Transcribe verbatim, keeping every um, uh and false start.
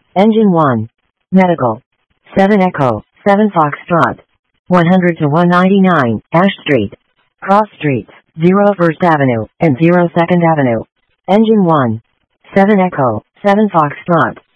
Engine one. Medical. seven Echo, seven Foxtrot. one hundred to one ninety-nine, Ash Street. Cross Streets, zero First Avenue, and zero Second Avenue. Engine one. seven Echo, seven Foxtrot.